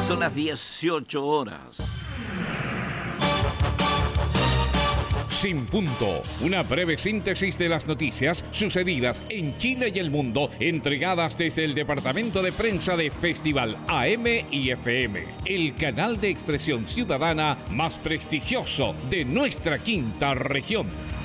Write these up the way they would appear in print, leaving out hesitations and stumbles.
Son las 18 horas. Sin Punto, una breve síntesis de las noticias sucedidas en Chile y el mundo, entregadas desde el departamento de prensa de Festival AM y FM, el canal de expresión ciudadana más prestigioso de nuestra quinta región.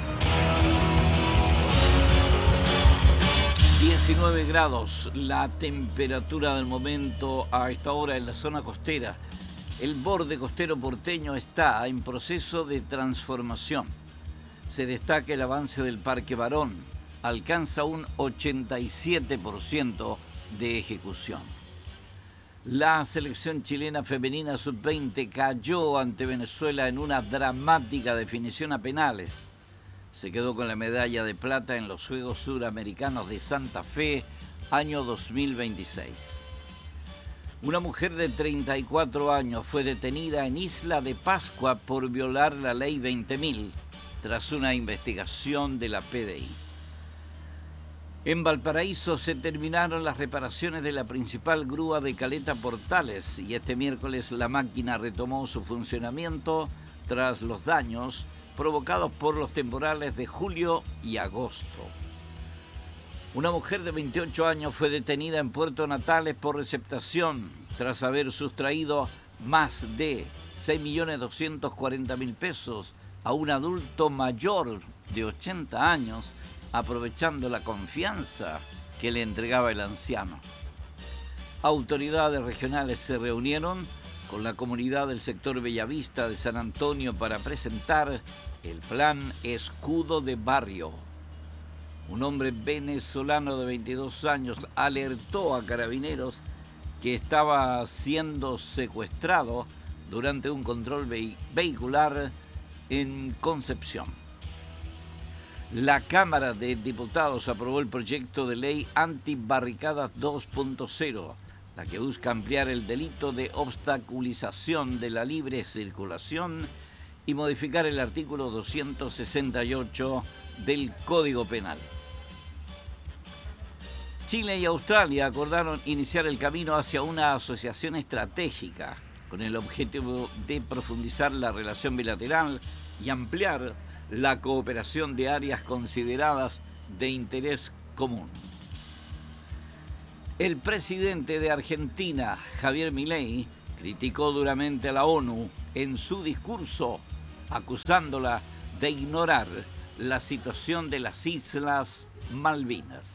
19 grados, la temperatura del momento a esta hora en la zona costera. El borde costero porteño está en proceso de transformación. Se destaca el avance del Parque Barón, alcanza un 87% de ejecución. La selección chilena femenina sub-20 cayó ante Venezuela en una dramática definición a penales. Se quedó con la medalla de plata en los Juegos Suramericanos de Santa Fe, año 2026. Una mujer de 34 años fue detenida en Isla de Pascua por violar la ley 20.000, tras una investigación de la PDI. En Valparaíso se terminaron las reparaciones de la principal grúa de Caleta Portales y este miércoles la máquina retomó su funcionamiento tras los daños provocados por los temporales de julio y agosto. Una mujer de 28 años fue detenida en Puerto Natales por receptación tras haber sustraído más de 6.240.000 pesos a un adulto mayor de 80 años, aprovechando la confianza que le entregaba el anciano. Autoridades regionales se reunieron con la comunidad del sector Bellavista de San Antonio para presentar el plan Escudo de Barrio. Un hombre venezolano de 22 años alertó a carabineros que estaba siendo secuestrado durante un control vehicular en Concepción. La Cámara de Diputados aprobó el proyecto de ley Antibarricadas 2.0, la que busca ampliar el delito de obstaculización de la libre circulación y modificar el artículo 268 del Código Penal. Chile y Australia acordaron iniciar el camino hacia una asociación estratégica con el objetivo de profundizar la relación bilateral y ampliar la cooperación de áreas consideradas de interés común. El presidente de Argentina, Javier Milei, criticó duramente a la ONU en su discurso, acusándola de ignorar la situación de las Islas Malvinas.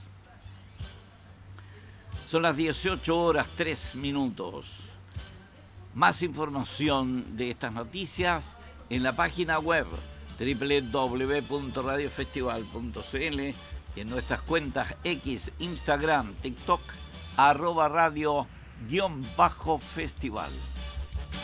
Son las 18 horas 3 minutos. Más información de estas noticias en la página web www.radiofestival.cl y en nuestras cuentas X, Instagram, TikTok, @radio_festival.